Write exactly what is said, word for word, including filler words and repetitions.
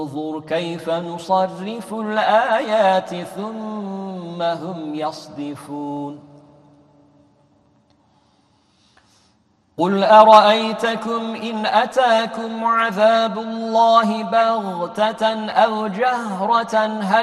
انظر كيف نصرف الآيات ثم هم يصدفون قل أرأيتكم إن أتاكم عذاب الله بغتة أو جهرة هل